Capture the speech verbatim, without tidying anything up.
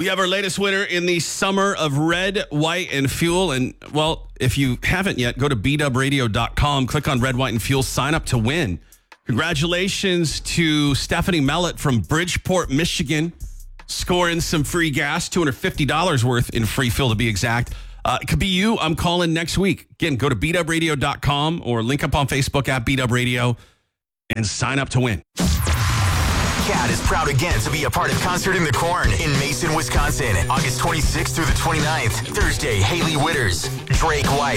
have our latest winner in the summer of Red, White, and Fuel. And, well, if you haven't yet, go to b dub radio dot com, click on Red, White, and Fuel, sign up to win. Congratulations to Stephanie Mellett from Bridgeport, Michigan, scoring some free gas, two hundred fifty dollars worth in free fuel to be exact. Uh, it could be you. I'm calling next week. Again, go to b dub radio dot com or link up on Facebook at B Dub Radio and sign up to win. Cat is proud again to be a part of Concert in the Corn in Mason, Wisconsin, August twenty-sixth through the twenty-ninth. Thursday, Haley Witters, Drake White.